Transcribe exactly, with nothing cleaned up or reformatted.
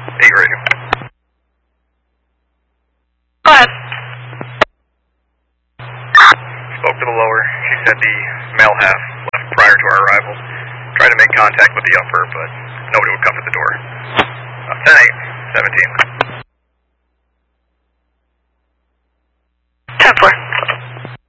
eight radio. Go ahead. Spoke to the lower. She said the male half left prior to our arrival. Tried to make contact with the upper, but nobody would come to the door. Uh, ten eight, seventeen.